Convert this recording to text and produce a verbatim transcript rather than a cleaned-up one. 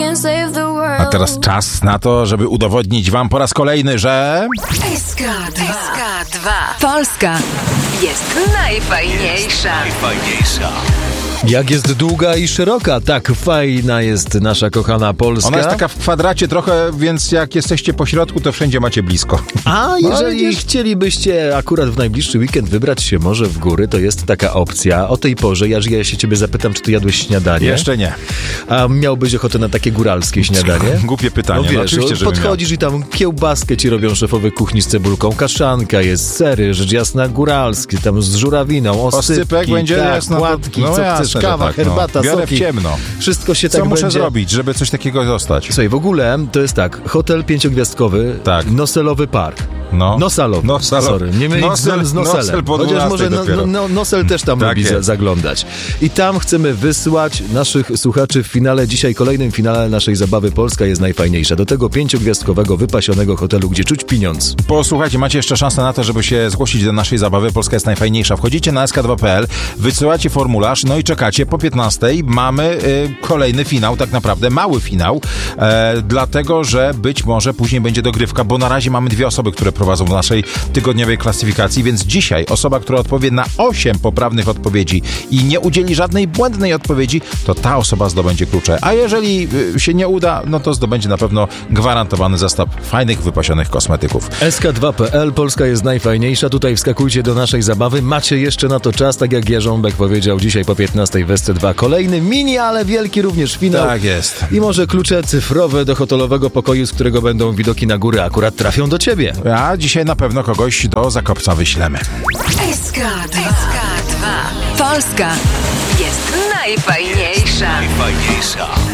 A teraz czas na to, żeby udowodnić wam po raz kolejny, że... S K dwa. Polska jest najfajniejsza. Jest najfajniejsza. Jak jest długa i szeroka, tak fajna jest nasza kochana Polska. Ona jest taka w kwadracie trochę, więc jak jesteście po środku, to wszędzie macie blisko. A No, jeżeli widzisz? chcielibyście akurat w najbliższy weekend wybrać się może w góry, to jest taka opcja. O tej porze, ja, ja się ciebie zapytam, czy ty jadłeś śniadanie? Jeszcze nie. A miałbyś ochotę na takie góralskie śniadanie? Głupie pytanie. No wiesz, no, oczywiście, że podchodzisz i tam kiełbaskę ci robią szefowe kuchni z cebulką, kaszanka jest, sery, rzecz jasna góralskie, tam z żurawiną, osypki, Osypek będzie, tak, jasno, płatki, no co jasne, chcesz, że kawa, tak, no. herbata, Biorę soki. w ciemno. Wszystko się Co tak muszę będzie... zrobić, żeby coś takiego dostać? Słuchaj, w ogóle to jest tak, hotel pięciogwiazdkowy, Tak. noselowy park. No. Nosalowy. Nosalo- Sorry, nie mylić Nosel- z noselem. Nosel po Chociaż dwunastej może no, dopiero. no, Nosel też tam Tak lubi za, jest. zaglądać. I tam chcemy wysłać naszych słuchaczy w finale, dzisiaj kolejnym finale naszej zabawy Polska jest najfajniejsza. Do tego pięciogwiazdkowego, wypasionego hotelu, gdzie czuć pieniądz. Posłuchajcie, macie jeszcze szansę na to, żeby się zgłosić do naszej zabawy. Polska jest najfajniejsza. Wchodzicie na S K dwa kropka P L, wysyłacie formularz, no i czekacie. Po piętnastej mamy y, kolejny finał, tak naprawdę mały finał, e, dlatego, że być może później będzie dogrywka, bo na razie mamy dwie osoby, które prowadzą w naszej tygodniowej klasyfikacji, więc dzisiaj osoba, która odpowie na osiem poprawnych odpowiedzi i nie udzieli żadnej błędnej odpowiedzi, to ta osoba zdobędzie klucze. A jeżeli y, się nie uda, no to zdobędzie na pewno gwarantowany zestaw fajnych, wypasionych kosmetyków. S K dwa kropka P L, Polska jest najfajniejsza. Tutaj wskakujcie do naszej zabawy. Macie jeszcze na to czas, tak jak Jarząbek powiedział, dzisiaj po piętnastej w S C dwa. Kolejny mini, ale wielki również finał. Tak jest. I może klucze cyfrowe do hotelowego pokoju, z którego będą widoki na góry, akurat trafią do ciebie. A dzisiaj na pewno kogoś do Zakopca wyślemy. S K dwa. Polska jest najfajniejsza. Najfajniejsza.